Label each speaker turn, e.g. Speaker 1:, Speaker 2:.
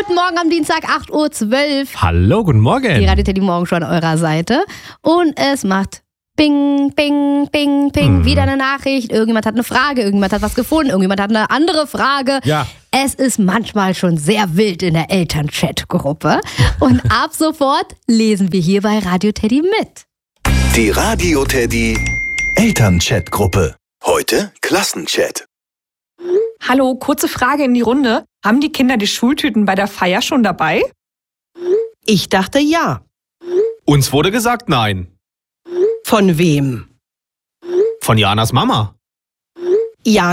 Speaker 1: Guten Morgen am Dienstag, 8:12 Uhr.
Speaker 2: Hallo, guten Morgen.
Speaker 1: Die Radio Teddy Morgen schon an eurer Seite. Und es macht Bing, Bing, Bing, Bing. Wieder eine Nachricht. Irgendjemand hat eine Frage, irgendjemand hat was gefunden, irgendjemand hat eine andere Frage.
Speaker 2: Ja.
Speaker 1: Es ist manchmal schon sehr wild in der Eltern-Chat-Gruppe. Und ab sofort lesen wir hier bei Radio Teddy mit.
Speaker 3: Die Radio Teddy Eltern-Chat-Gruppe. Heute Klassenchat.
Speaker 4: Hallo, kurze Frage in die Runde. Haben die Kinder die Schultüten bei der Feier schon dabei?
Speaker 5: Ich dachte ja.
Speaker 2: Uns wurde gesagt nein.
Speaker 5: Von wem?
Speaker 2: Von Janas Mama.
Speaker 5: Ja,